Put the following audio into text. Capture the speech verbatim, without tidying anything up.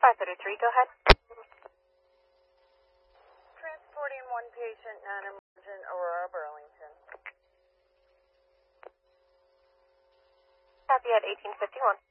five thirty-three, go ahead. Transporting one patient, non-emergent, Aurora, Burlington. Copy at eighteen fifty-one.